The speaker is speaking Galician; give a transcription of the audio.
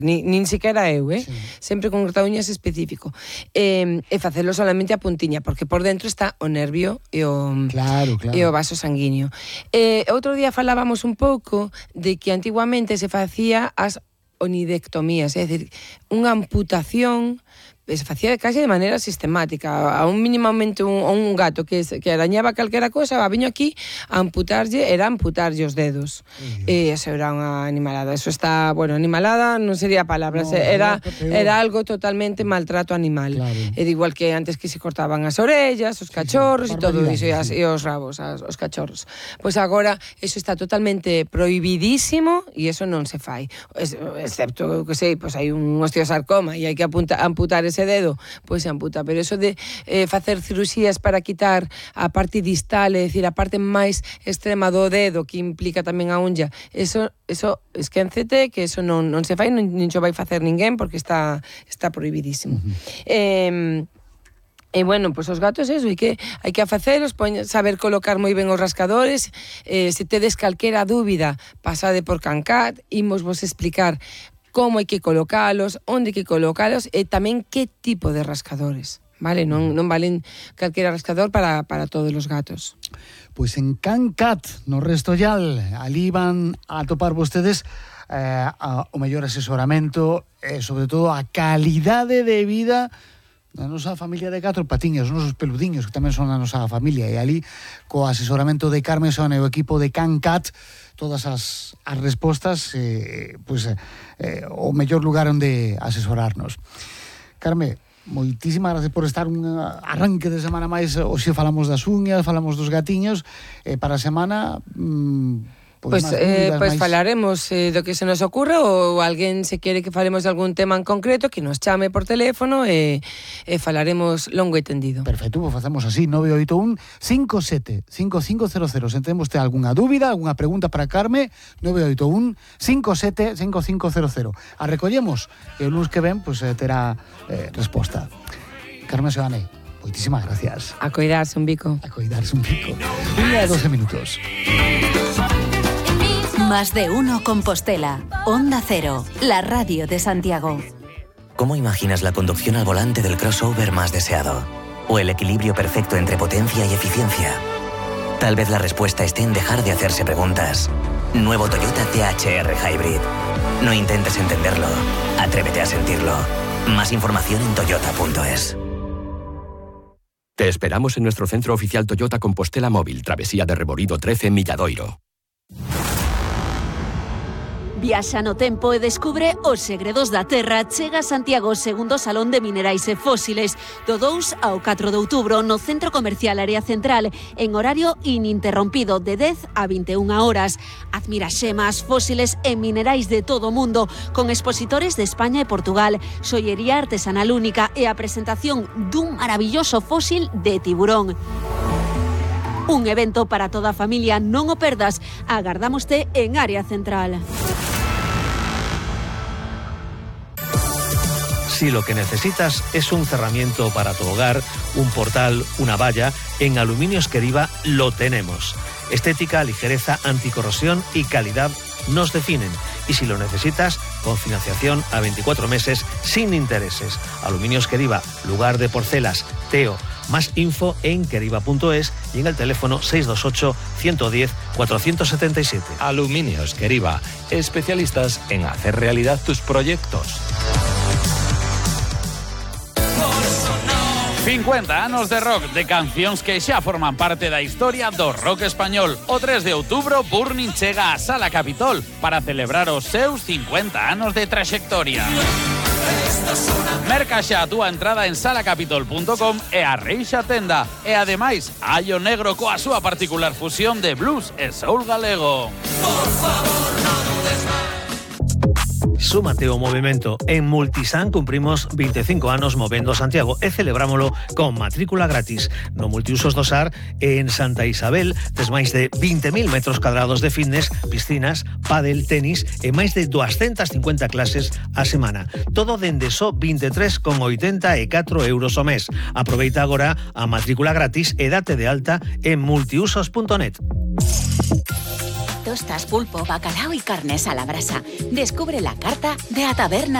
nin sequera eu, Sí. sempre con cortaúñas específico. E facelo solamente a puntiña, porque por dentro está o nervio e o vaso sanguíneo. Outro día falábamos un pouco de que antiguamente se facía as onidectomías, é dicir, unha amputación se facía case de maneira sistemática. A un mínimamente un gato que arañaba calquera cosa, viño aquí a amputarlle os dedos. E eso era unha animalada. Eso está, animalada non sería palabra, era algo totalmente maltrato animal. Claro. E de igual que antes que se cortaban as orellas, os cachorros e todo iso, e os rabos, os cachorros. Pois agora eso está totalmente prohibidísimo e eso non se fai. Excepto, que sei, pois hai un osteosarcoma e hai que amputar ese dedo, pois se amputa, pero eso de facer cirurxías para quitar a parte distal, é dicir, a parte máis extrema do dedo que implica tamén a unha, eso esquéncete que eso non se fai, nin xo vai facer ninguén porque está prohibidísimo. E pois os gatos eso, hai que facelos, saber colocar moi ben os rascadores. Se tedes calquera dúbida, pasade por Cancat, imos vos explicar como hai que colocalos, onde hai que colocalos e tamén que tipo de rascadores, vale? Non valen calquera rascador para todos os gatos. Pois en Cancat, no Restollal, ali van a topar vostedes o mellor asesoramento e, sobre todo, a calidade de vida da nosa familia de 4 patiños, os nosos peludiños, que tamén son a nosa familia, e ali, co asesoramento de Carmen Son e o equipo de Cancat, todas as respostas, o mellor lugar onde asesorarnos. Carme, moitísimas gracias por estar un arranque de semana máis. Hoxe falamos das uñas, falamos dos gatiños, para a semana... Pois falaremos do que se nos ocurra, ou alguén se quere que falemos de algún tema en concreto, que nos chame por teléfono e falaremos longo e tendido. Perfecto, pues facemos así, 981 57 5500. Se ten vostede algunha dúbida, algunha pregunta para Carme, 981 57 5500. A recollemos e o lunes que ven terá resposta. Carme Seoane, moitísimas gracias. A coidarse un bico. Una de 12 minutos. Más de uno Compostela. Onda Cero, la radio de Santiago. ¿Cómo imaginas la conducción al volante del crossover más deseado? ¿O el equilibrio perfecto entre potencia y eficiencia? Tal vez la respuesta esté en dejar de hacerse preguntas. Nuevo Toyota THR Hybrid. No intentes entenderlo. Atrévete a sentirlo. Más información en toyota.es. Te esperamos en nuestro centro oficial Toyota Compostela Móvil, Travesía de Reborido 13, Milladoiro. Viaxa no tempo e descubre os segredos da terra. Chega a Santiago segundo Salón de Minerais e Fósiles do 2 ao 4 de outubro no Centro Comercial Área Central en horario ininterrompido de 10 a 21 horas. Admira xemas, fósiles e minerais de todo o mundo con expositores de España e Portugal, xollería artesanal única e a presentación dun maravilloso fósil de tiburón. Un evento para toda a familia, non o perdas. Agardámoste en Área Central. Si lo que necesitas es un cerramiento para tu hogar, un portal, una valla, en Aluminios Queriva lo tenemos. Estética, ligereza, anticorrosión y calidad nos definen. Y si lo necesitas, con financiación a 24 meses sin intereses. Aluminios Queriva, lugar de porcelas, Teo. Más info en queriva.es y en el teléfono 628 110 477. Aluminios Queriva, especialistas en hacer realidad tus proyectos. 50 anos de rock, de cancións que xa forman parte da historia do rock español. O 3 de outubro, Burning chega á Sala Capitol para celebrar os seus 50 anos de traxectoria. Merca xa a túa entrada en salacapitol.com e arreixa tenda. E ademais, hai o negro coa súa particular fusión de blues e soul galego. Por favor, non dudes máis. Súmate ao movimento. En Multisan cumprimos 25 anos movendo Santiago e celebrámolo con matrícula gratis. No Multiusos do Sar en Santa Isabel tes máis de 20.000 metros cadrados de fitness, piscinas, pádel, tenis e máis de 250 clases a semana. Todo dende só 23,84 euros ao mes. Aproveita agora a matrícula gratis e date de alta en multiusos.net. langostas, pulpo, bacalao y carnes a la brasa. Descubre la carta de A Taberna